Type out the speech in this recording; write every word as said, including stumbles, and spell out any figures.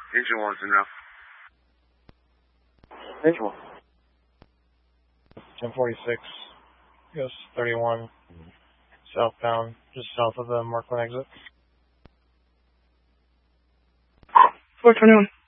Engine wants to know. Engine one. ten forty-six, goes thirty-one, southbound, just south of the Markland exit. four twenty-one.